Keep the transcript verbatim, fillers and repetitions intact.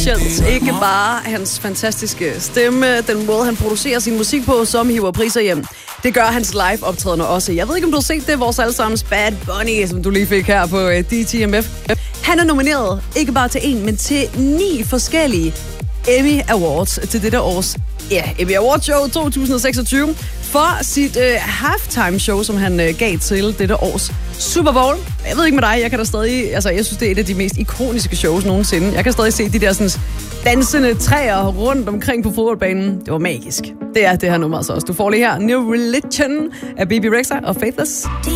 Delicious. Ikke bare hans fantastiske stemme, den måde, han producerer sin musik på, som hiver priser hjem. Det gør hans live-optrædener også. Jeg ved ikke, om du har set det, vores allesammens Bad Bunny, som du lige fik her på D T M F. Han er nomineret ikke bare til en, men til ni forskellige Emmy Awards til dette års ja, Emmy Awards Show to tusind seksogtyve for sit øh, halftime show, som han øh, gav til dette års Super Bowl. Jeg ved ikke med dig, jeg kan da stadig, altså jeg synes, det er et af de mest ikoniske shows nogensinde. Jeg kan stadig se de der sådan, dansende træer rundt omkring på fodboldbanen. Det var magisk. Det er det her nummer altså også. Du får lige her New Religion af Baby Rexha og Faithless.